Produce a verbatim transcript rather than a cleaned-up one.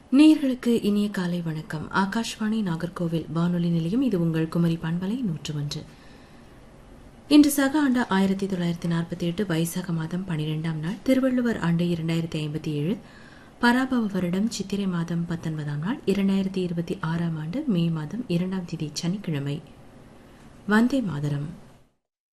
நேயர்களுக்கு இனிய காலை வணக்கம். ஆகாஷ்வாணி நாகர்கோவில் வானொலி நிலையம். இது உங்கள் குமரி பண்பலை நூற்று ஒன்று. இன்று சக ஆண்டு ஆயிரத்தி தொள்ளாயிரத்தி நாற்பத்தி எட்டு வைசாக மாதம் பனிரெண்டாம் நாள், திருவள்ளுவர் ஆண்டு இரண்டாயிரத்தி ஐம்பத்தி ஏழு, பராபவ வருடம் சித்திரை மாதம் பத்தொன்பதாம் நாள், இரண்டாயிரத்தி இருபத்தி ஆறாம் ஆண்டு மே மாதம் இரண்டாம் தேதி சனிக்கிழமை. வந்தே மாதரம்.